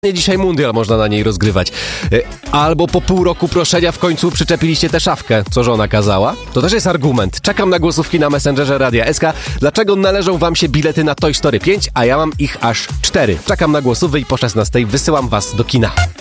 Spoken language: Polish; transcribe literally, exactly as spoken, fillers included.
Dzisiaj mundial można na niej rozgrywać. Albo po pół roku proszenia w końcu przyczepiliście tę szafkę, co żona kazała. To też jest argument. Czekam na głosówki na Messengerze Radia S K. Dlaczego należą wam się bilety na Toy Story pięć, a ja mam ich aż cztery. Czekam na głosówki i po szesnastej wysyłam was do kina.